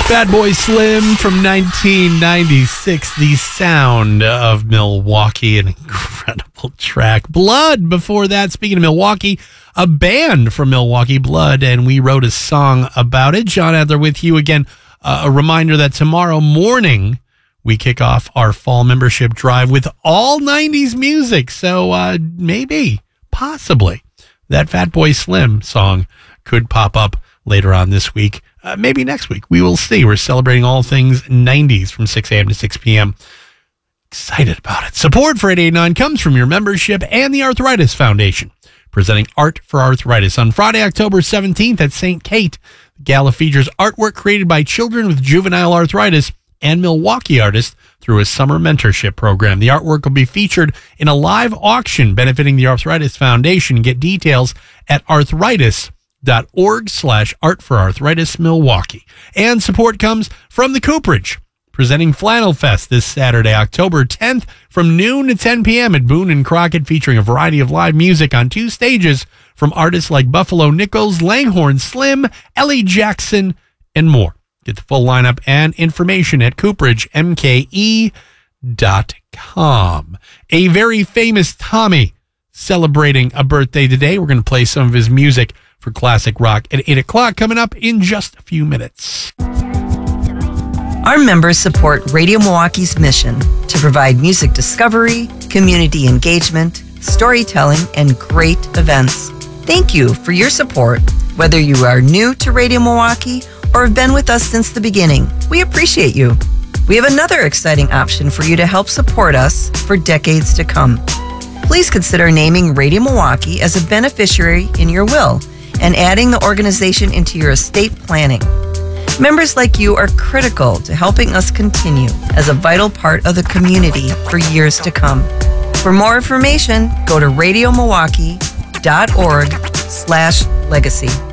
Fatboy Slim from 1996, the sound of Milwaukee, an incredible track. Blood before that, speaking of Milwaukee, a band from Milwaukee, Blood, and we wrote a song about it. John Adler with you again. A reminder that tomorrow morning we kick off our fall membership drive with all 90s music. So maybe, possibly, that Fatboy Slim song could pop up later on this week. Maybe next week. We will see. We're celebrating all things 90s from 6 a.m. to 6 p.m. Excited about it. Support for 889 comes from your membership and the Arthritis Foundation, presenting Art for Arthritis on Friday, October 17th at St. Kate. The gala features artwork created by children with juvenile arthritis and Milwaukee artists through a summer mentorship program. The artwork will be featured in a live auction benefiting the Arthritis Foundation. Get details at arthritis.org/Art for Arthritis Milwaukee. And support comes from the Cooperage, presenting Flannel Fest this Saturday, October 10th from noon to 10 p.m. at Boone and Crockett, featuring a variety of live music on 2 stages from artists like Buffalo Nichols, Langhorne Slim, Ellie Jackson, and more. Get the full lineup and information at CooperageMKE.com. A very famous Tommy celebrating a birthday today. We're going to play some of his music for classic rock at 8 o'clock, coming up in just a few minutes. Our members support Radio Milwaukee's mission to provide music discovery, community engagement, storytelling, and great events. Thank you for your support, whether you are new to Radio Milwaukee or have been with us since the beginning. We appreciate you. We have another exciting option for you to help support us for decades to come. Please consider naming Radio Milwaukee as a beneficiary in your will and adding the organization into your estate planning. Members like you are critical to helping us continue as a vital part of the community for years to come. For more information, go to radiomilwaukee.org/legacy.